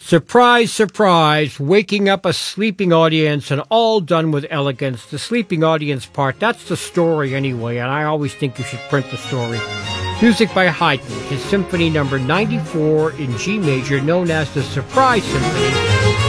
Surprise, surprise, waking up a sleeping audience and all done with elegance. The sleeping audience part, that's the story anyway, and I always think you should print the story. Music by Haydn, his Symphony number 94 in G major, known as the Surprise Symphony.